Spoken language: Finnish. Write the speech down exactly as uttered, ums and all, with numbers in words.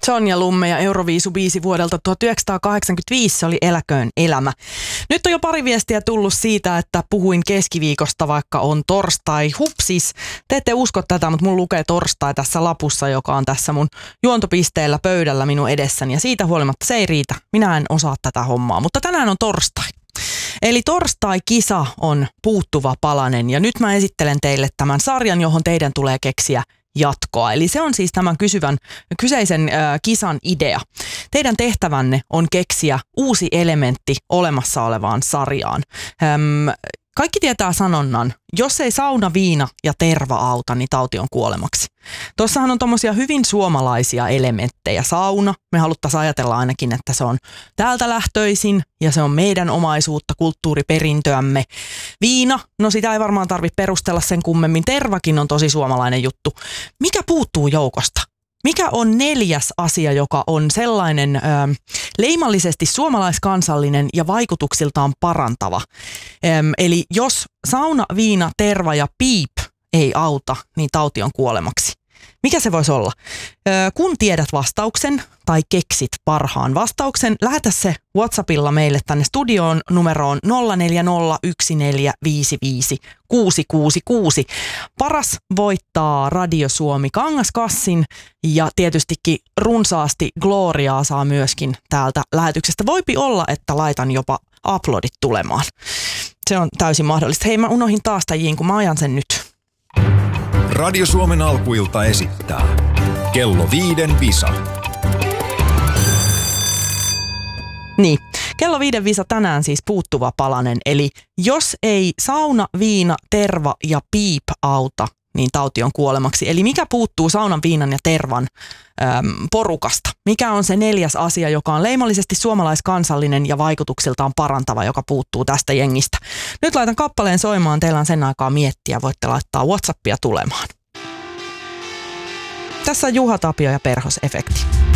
Sonja Lumme ja Euroviisubiisi vuodelta tuhatyhdeksänsataakahdeksankymmentäviisi, se oli Eläköön elämä. Nyt on jo pari viestiä tullut siitä, että puhuin keskiviikosta, vaikka on torstai. Hupsis, te ette usko tätä, mutta mun lukee torstai tässä lapussa, joka on tässä mun juontopisteellä pöydällä minun edessäni. Ja siitä huolimatta se ei riitä. Minä en osaa tätä hommaa, mutta tänään on torstai. Eli torstai-kisa on puuttuva palanen ja nyt mä esittelen teille tämän sarjan, johon teidän tulee keksiä jatkoa. Eli se on siis tämän kysyvän, kyseisen äh, kisan idea. Teidän tehtävänne on keksiä uusi elementti olemassa olevaan sarjaan. Öm, kaikki tietää sanonnan, jos ei sauna, viina ja terva auta, niin tauti on kuolemaksi. Tuossahan on tommosia hyvin suomalaisia elementtejä. Sauna, me haluttaisiin ajatella ainakin, että se on täältä lähtöisin ja se on meidän omaisuutta, kulttuuriperintöämme. Viina, no sitä ei varmaan tarvitse perustella sen kummemmin. Tervakin on tosi suomalainen juttu. Mikä puuttuu joukosta? Mikä on neljäs asia, joka on sellainen ö, leimallisesti suomalaiskansallinen ja vaikutuksiltaan parantava? Öm, eli jos sauna, viina, terva ja piip ei auta, niin tauti on kuolemaksi. Mikä se voisi olla? Ö, kun tiedät vastauksen tai keksit parhaan vastauksen, lähetä se WhatsAppilla meille tänne studioon numeroon nolla neljä nolla yksi neljä viisi viisi kuusi kuusi kuusi. Paras voittaa Radio Suomi kangaskassin ja tietystikin runsaasti gloriaa saa myöskin täältä lähetyksestä. Voipi olla, että laitan jopa uploadit tulemaan. Se on täysin mahdollista. Hei, mä unohin taas tajiin, kun mä ajan sen nyt. Radio Suomen alkuilta esittää Kello viiden visa. Niin, kello viiden visa tänään siis puuttuva palanen. Eli jos ei sauna, viina, terva ja piip auta, niin tauti on kuolemaksi. Eli mikä puuttuu saunan, viinan ja tervan äm, porukasta? Mikä on se neljäs asia, joka on leimallisesti suomalaiskansallinen ja vaikutuksiltaan parantava, joka puuttuu tästä jengistä? Nyt laitan kappaleen soimaan, teillä on sen aikaa miettiä, voitte laittaa WhatsAppia tulemaan. Tässä on Juha Tapio ja Perhos-efekti.